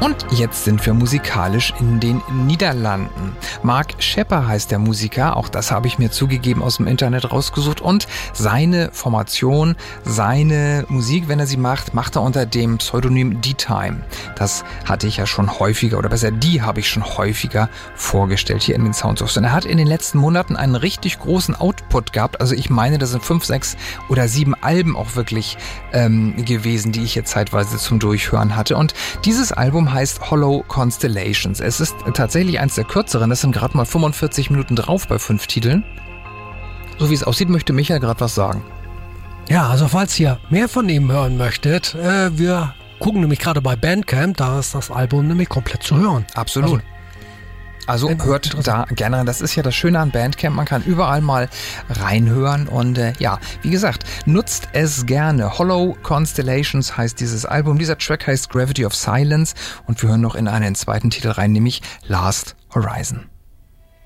Und jetzt sind wir musikalisch in den Niederlanden. Mark Schepper heißt der Musiker, auch das habe ich mir zugegeben aus dem Internet rausgesucht. Und seine Formation, seine Musik, wenn er sie macht, macht er unter dem Pseudonym D-Time. Das hatte ich ja schon häufiger, oder besser, die habe ich schon häufiger vorgestellt hier in den Soundsource. Und er hat in den letzten Monaten einen richtig großen Output gehabt. Also ich meine, das sind 5, 6 oder 7 Alben auch wirklich gewesen, die ich jetzt zeitweise zum Durchhören hatte. Und dieses Album heißt Hollow Constellations. Es ist tatsächlich eins der kürzeren. Das sind gerade mal 45 Minuten drauf bei 5 Titeln. So wie es aussieht, möchte Michael gerade was sagen. Ja, also falls ihr mehr von ihm hören möchtet, wir gucken nämlich gerade bei Bandcamp, da ist das Album nämlich komplett zu hören. Absolut. Also hört da gerne rein. Das ist ja das Schöne an Bandcamp. Man kann überall mal reinhören. Und ja, wie gesagt, nutzt es gerne. Hollow Constellations heißt dieses Album. Dieser Track heißt Gravity of Silence. Und wir hören noch in einen zweiten Titel rein, nämlich Last Horizon.